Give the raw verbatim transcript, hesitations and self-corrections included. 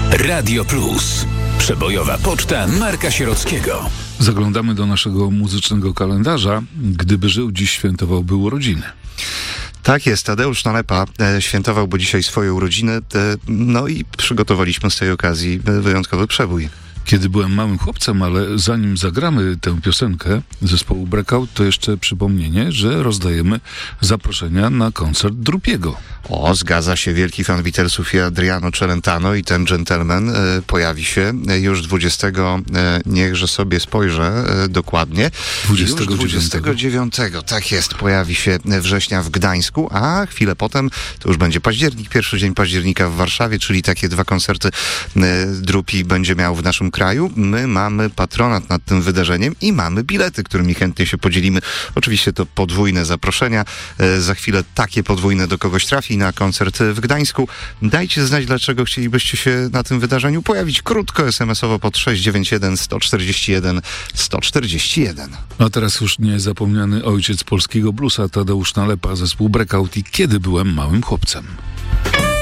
Radio Plus. Przebojowa poczta Marka Sierockiego. Zaglądamy do naszego muzycznego kalendarza. Gdyby żył, dziś świętowałby urodziny. Tak jest, Tadeusz Nalepa e, świętowałby dzisiaj swoje urodziny, e, no i przygotowaliśmy z tej okazji wyjątkowy przebój. Kiedy byłem małym chłopcem, ale zanim zagramy tę piosenkę zespołu Breakout, to jeszcze przypomnienie, że rozdajemy zaproszenia na koncert Drupiego. O, zgadza się, wielki fan Beatlesów i Adriano Celentano i ten gentleman e, pojawi się już dwudziestego, e, niechże sobie spojrzę e, dokładnie, dwudziestego dziewiątego. dwudziestego dziewiątego, tak jest, pojawi się września w Gdańsku, a chwilę potem to już będzie październik, pierwszy dzień października w Warszawie, czyli takie dwa koncerty e, Drupi będzie miał w naszym kraju. My mamy patronat nad tym wydarzeniem i mamy bilety, którymi chętnie się podzielimy. Oczywiście to podwójne zaproszenia. E, za chwilę takie podwójne do kogoś trafi na koncert w Gdańsku. Dajcie znać, dlaczego chcielibyście się na tym wydarzeniu pojawić. Krótko, es em esowo pod sześć dziewięć jeden sto czterdzieści jeden sto czterdzieści jeden. A teraz już niezapomniany ojciec polskiego bluesa Tadeusz Nalepa, zespół Breakout i Kiedy byłem małym chłopcem.